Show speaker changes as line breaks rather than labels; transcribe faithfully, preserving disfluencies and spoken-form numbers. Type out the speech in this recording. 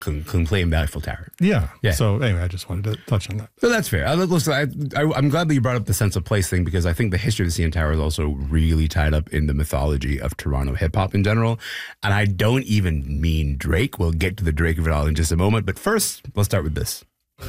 can, can claim the Eiffel Tower.
Yeah.
Yeah.
So anyway, I just wanted to touch on that.
So that's fair. I, listen, I, I, I'm glad that you brought up the sense of place thing because I think the history of the C N Tower is also really tied up in the mythology of Toronto hip hop in general. And I don't even mean Drake. We'll get to the Drake of it all in just a moment. But first, let's start with this.